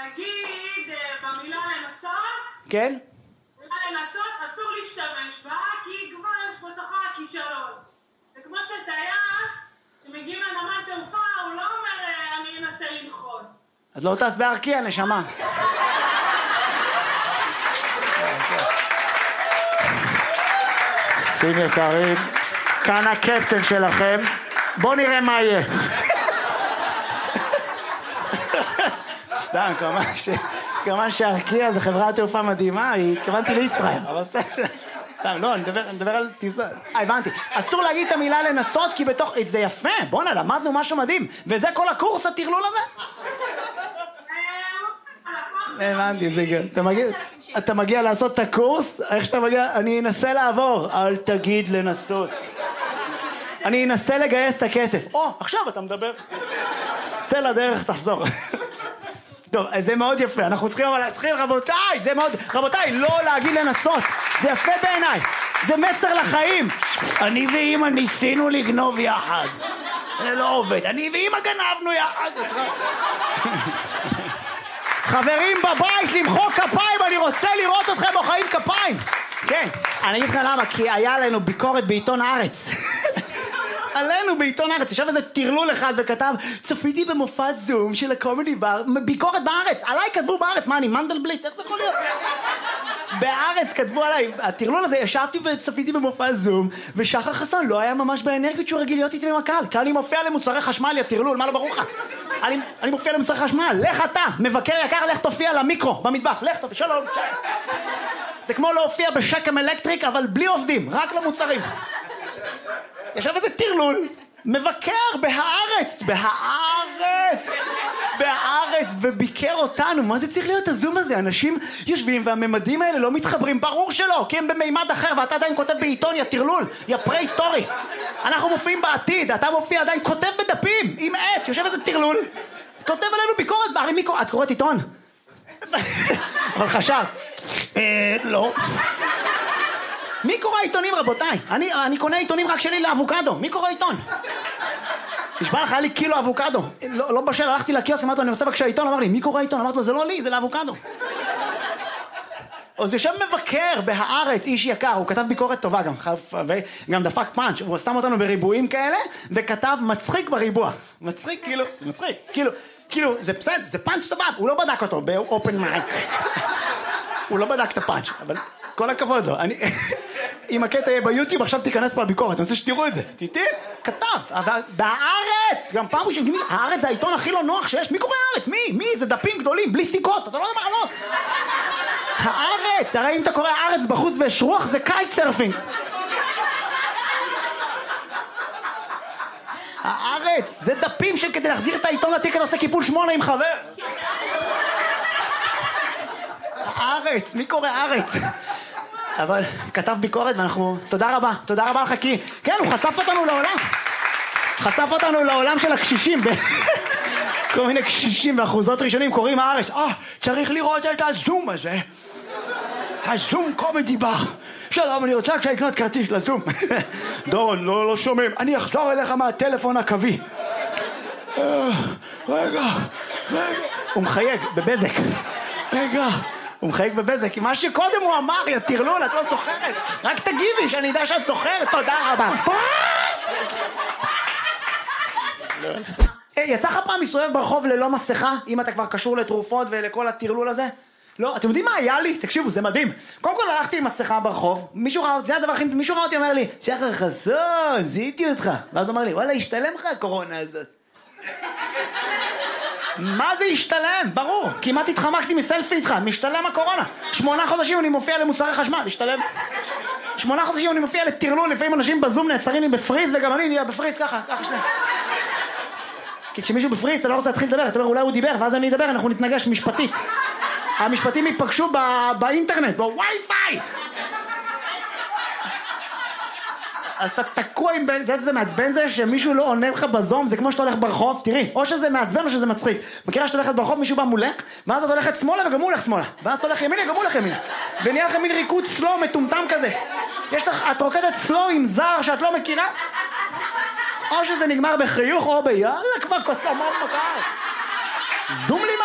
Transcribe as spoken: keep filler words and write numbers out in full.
נגיד במילה לנסות. כן? במילה לנסות אסור להשתמש בה, כי כבר יש בתוכה כישלון. וכמו שטייס, שמגיעים לנמל תעופה, הוא לא אומר אני אנסה לנחות. אז לא טס בארקיע, נשמה. שים יקרים, כאן הקפטן שלכם, בואו נראה מה יהיה. סתם, כמובן ש... כמובן שארקיע זה חברת תעופה מדהימה, התכוונתי לישראל, אבל סתם, לא, אני מדבר על טיסה. אה, הבנתי. אסור להגיד את המילה לנסות, כי בתוך... זה יפה, בוא'נה, למדנו משהו מדהים, וזה כל הקורס, הטרלול הזה? הבנתי, זה גדול. אתה מגיע... אתה מגיע לעשות את הקורס, איך שאתה מגיע, אני אנסה לעבור, אל תגיד לנסות. אני אנסה לגייס את הכסף. או, עכשיו אתה מדבר. צא לדרך, תחזור. טוב, זה מאוד יפה, אנחנו צריכים אבל להתחיל, רבותיי, זה מאוד, רבותיי, לא להגיד לנסות, זה יפה בעיניי, זה מסר לחיים. אני ואמא ניסינו לגנוב יחד, זה לא עובד, אני ואמא גנבנו יחד. חברים בבית, למחוא כפיים, אני רוצה לראות אתכם מוחאים כפיים. כן, אני אגיד לך למה, כי היה לנו ביקורת בעיתון הארץ. עלינו בעיתון הארץ, ישב איזה טרלול אחד וכתב, צפיתי במופע זום של הקומדי בר, ביקורת בארץ, עליי כתבו בארץ, מה אני מנדלבליט, איך זה יכול להיות? בארץ כתבו עליי, הטרלול הזה, ישבתי וצפיתי במופע זום, ושחר חסון לא היה ממש באנרגיות שהוא רגיל להיות איתי עם הקהל, כי אני מופיע למוצרי חשמל, יא טרלול, מה לא ברור לך? אני, אני מופיע למוצרי חשמל, לך אתה, מבקר יקר, לך תופיע למיקרו, במטבח, לך תופיע, שלום, שלום. זה כמו להופיע בשקם אלקטריק, אבל בלי עובדים, רק למוצרים. ישב איזה טרלול, מבקר בהארץ, בהארץ, בהארץ, וביקר אותנו. מה זה צריך להיות הזום הזה? אנשים יושבים והממדים האלה לא מתחברים, ברור שלא, כי הם במימד אחר, ואתה עדיין כותב בעיתון, יא טרלול, יא פרה-היסטורי. אנחנו מופיעים בעתיד, אתה מופיע עדיין, כותב בדפים, עם עט, יושב איזה טרלול, כותב עלינו ביקורת, הרי מי קורא? את קוראת עיתון? אבל חשב, אה, לא. מי קורא עיתונים, רבותיי? אני, אני קונה עיתונים רק שלי לאבוקדו. מי קורא עיתון? נשבע לך, היה לי קילו אבוקדו. לא, לא בשל, הלכתי לקיוסק, אמרתי לו, אני רוצה בבקשה עיתון, אמר לי, מי קורא עיתון? אמרתי לו, זה לא לי, זה לאבוקדו. אז יושב מבקר בהארץ, איש יקר, הוא כתב ביקורת טובה גם, וגם דפק פאנץ', הוא שם אותנו בריבועים כאלה, וכתב מצחיק בריבוע. מצחיק, כאילו, מצחיק, כאילו, כאילו, זה בסדר, זה פאנץ' סבב, הוא לא בדק אותו באופן מייק. הוא לא בדק את הפאנץ', אבל כל הכבוד לו. אני... אם הקטע יהיה ביוטיוב, עכשיו תיכנס פה הביקורת, אני רוצה שתראו את זה. תיתי, כתב, אבל בהארץ, גם פעם ראשון, הארץ זה העיתון הכי לא נוח שיש. מי קורא הארץ? מי? מי? זה דפים גדולים, בלי סיכות, אתה לא יודע מה לעלות. הארץ, הרי אם אתה קורא הארץ בחוץ ויש רוח, זה קייט סרפינג. הארץ, זה דפים שכדי להחזיר את העיתון לתיק, אתה עושה קיפול שמונה עם חבר. הארץ, מי קורא הארץ? אבל כתב ביקורת ואנחנו, תודה רבה, תודה רבה לך, כי כן, הוא חשף אותנו לעולם. חשף אותנו לעולם של הקשישים. כל מיני קשישים ואחוזות ראשונים קוראים הארץ. אה, צריך לראות את הזום הזה. הזום קומדי בר. שלום, אני רוצה כשהקנות כרטיס לזום. דורון, לא, לא שומעים. אני אחזור אליך מהטלפון הקווי. רגע, רגע. הוא מחייג בבזק. רגע. הוא מחייג בבזק, כי מה שקודם הוא אמר, יא טרלול, את לא זוכרת. רק תגיבי שאני יודע שאת זוכרת, תודה רבה. יצא לך פעם מסתובב ברחוב ללא מסכה, אם אתה כבר קשור לתרופות ולכל הטרלול הזה? לא, אתם יודעים מה היה לי? תקשיבו, זה מדהים. קודם כל הלכתי עם מסכה ברחוב, מישהו ראה אותי, זה הדבר הכי, מישהו ראה אותי, אומר לי, שחר חסון, זיהיתי אותך. ואז הוא אומר לי, וואלה, השתלם לך הקורונה הזאת. מה זה השתלם? ברור, כמעט התחמקתי מסלפי איתך, משתלם הקורונה. שמונה חודשים אני מופיע למוצרי חשמל, השתלם. שמונה חודשים אני מופיע לטרלול, לפעמים אנשים בזום נעצרים לי בפריז, וגם אני נהיה בפריז ככה, ככה שני. כי כשמישהו בפריז אתה לא רוצה להתחיל לדבר, אתה אומר אולי הוא דיבר, ואז אני אדבר, אנחנו נתנגש משפטית. המשפטים ייפגשו באינטרנט, בווי-פיי. אז אתה תקוע עם בן, זה מעצבן זה שמישהו לא עונה לך בזום, זה כמו שאתה הולך ברחוב, תראי, או שזה מעצבן או שזה מצחיק. מכירה שאתה הולכת ברחוב, מישהו בא מולך, ואז אתה הולכת שמאלה וגם הוא הולך שמאלה, ואז אתה הולך ימינה, גם הוא הולך ימינה, ונהיה לך מין ריקוד סלו מטומטם כזה. יש לך, את רוקדת סלו עם זר שאת לא מכירה, או שזה נגמר בחיוך או ביאללה כבר קוסמות מקס. זום לי